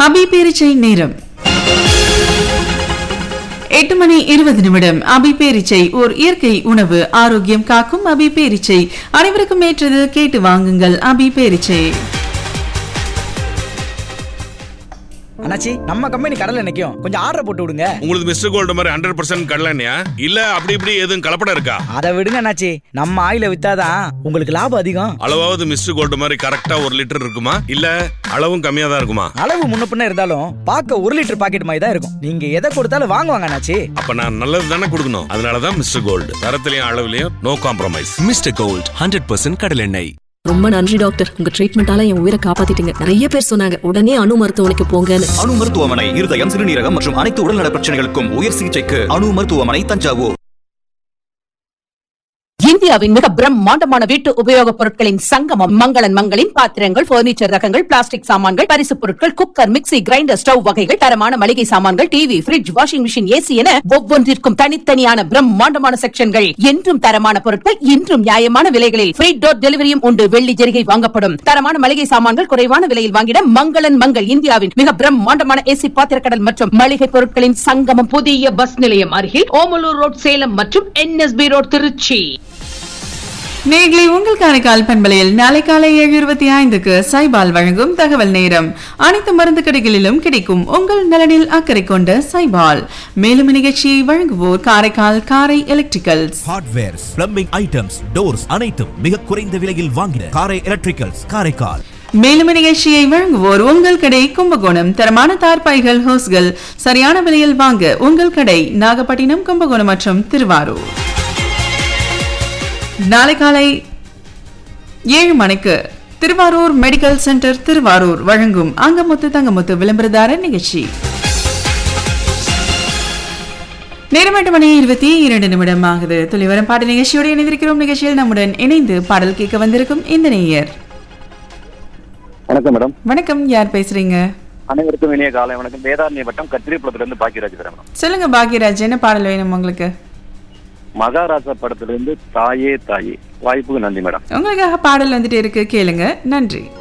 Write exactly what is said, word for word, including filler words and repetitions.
அபி பேரிச்சை நேரம் எட்டு மணி இருபது நிமிடம். அபி பேரிச்சை ஓர் இயற்கை உணவு, ஆரோக்கியம் காக்கும் அபி பேரிச்சை அனைவருக்கும் ஏற்றது. கேட்டு வாங்குங்கள் அபி பேரிச்சை. அண்ணாச்சி, நம்ம கம்பெனி கடலை நிக்கும், கொஞ்சம் ஆர்டர் போட்டு விடுங்க. உங்களுக்கு மிஸ்டர் கோல்டு மாதிரி ஹண்ட்ரட் பர்சன்ட் கடலையா இல்ல அப்படி இப்படி எதுவும் கலப்படம் இருக்கா? அதை விடுங்க அண்ணாச்சி, நம்ம ஆயில வித்தாதான் உங்களுக்கு லாபம் அதிகம். அளவாவது மிஸ்டர் கோல்டு மாதிரி கரெக்டா ஒரு லிட்டர் இருக்குமா இல்ல அளவும் கம்மியா தான் இருக்குமா? அளவு முன்ன பின்ன இருந்தாலும் பார்க்க ஒரு லிட்டர் பாக்கெட் மாதிரி தான் இருக்கும். நீங்க எதை கொடுத்தாலும் வாங்குவாங்க அண்ணாச்சி. அப்ப நான் நல்லது தானே கொடுக்கணும். அதனாலதான் mister gold, தரத்திலையும் அளவுலயும் no compromise. Mister gold hundred percent கடல் எண்ணெய். ரொம்ப நன்றி டாக்டர், உங்க ட்ரீட்மெண்டால என் உயிரை காப்பாத்திட்டீங்க. நிறைய பேர் சொன்னாங்க உடனே அணு மருத்துவமனைக்கு போங்கன்னு. அணு மருத்துவமனை இருதயம், சிறுநீரகம் மற்றும் அனைத்து உடல்நல பிரச்சனைகளுக்கும் உயர் சிகிச்சைக்கு அணு மருத்துவமனை, தஞ்சாவூர். இந்தியாவின் மிக பிரம்மாண்டமான வீட்டு உபயோகப் பொருட்களின் சங்கமம் மங்களன் மங்களின் பாத்திரங்கள், பர்னிச்சர் ரகங்கள், பிளாஸ்டிக் சாமான்கள், பரிசு பொருட்கள், குக்கர், மிக்ஸி, கிரைண்டர், ஸ்டவ் வகைகள், தரமான மளிகை சாமான்கள், TV, fridge, washing machine, AC என ஒவ்வொன்றிற்கும் தனித்தனியான பிரம்மாண்டமான செக்ஷன்கள். என்றும் தரமான பொருட்கள், இன்றும் நியாயமான விலைகளில் ஃப்ரீ டோர் டெலிவரியும் உண்டு. வெள்ளி ஜெரிகை வாங்கப்படும். தரமான மளிகை சாமான்கள் குறைவான விலையில் வாங்கிட மங்களன் மங்கள். இந்தியாவின் மிக பிரம்மாண்டமான ஏசி பாத்திரக்கடல் மற்றும் மளிகை பொருட்களின் சங்கமம். புதிய பஸ் நிலையம் அருகில் ஓமலூர் ரோட், சேலம் மற்றும் என்எஸ்பி ரோட், திருச்சி. நேர்களை உங்கள் காரைக்கால் பண்பலையில் நாளை காலை ஏழு இருபத்தி ஐந்துக்கு சைபால் வழங்கும் தகவல் நேரம். அனைத்து மருந்து கடைகளிலும் கிடைக்கும். உங்கள் நலனில் அக்கறை கொண்ட சைபால். மேலும் நிகழ்ச்சியை வழங்குவோர் காரைக்கால் காரை electricals. Hardwares, plumbing items, doors அனைத்தும் மிக குறைந்த விலையில் வாங்கின காரை எலக்ட்ரிக்கல்ஸ், காரைக்கால். மேலும் நிகழ்ச்சியை வழங்குவோர் உங்கள் கடை கும்பகோணம். தரமான தார்பாய்கள், ஹோஸ்கள் சரியான விலையில் வாங்க உங்கள் கடை நாகப்பட்டினம், கும்பகோணம் மற்றும் திருவாரூர். நாளை காலை ஏழு மணிக்கு திருவாரூர் மெடிக்கல் சென்டர் திருவாரூர் வழங்கும் அங்கமுத்து தங்கமுத்து விளம்பரதார நிகழ்ச்சி. நேரம் எட்டு மணி இருபத்தி இரண்டு நிமிடம் ஆகுது. துளிவரம் பாடல் நிகழ்ச்சியோடு இணைந்திருக்கிறோம். நிகழ்ச்சியில் நம்முடன் இணைந்து பாடல் கேட்க வந்திருக்கும் இந்த நேயர். வணக்கம் மேடம். வணக்கம், யார் பேசுறீங்க? அனைவருக்கும் இனிய காலை வணக்கம். வேதாரண்ய வட்டம் கத்திரிப்புலத்துல இருந்து பாக்கியராஜ் பேசுறேன். சொல்லுங்க பாக்கியராஜ், என்ன பாடல் வேணும் உங்களுக்கு? மகாராஜா படத்துல இருந்து தாயே தாயே. வாய்ப்புக்கு நன்றி மேடம். உங்களுக்காக பாடல் வந்துட்டு இருக்கு, கேளுங்க. நன்றி.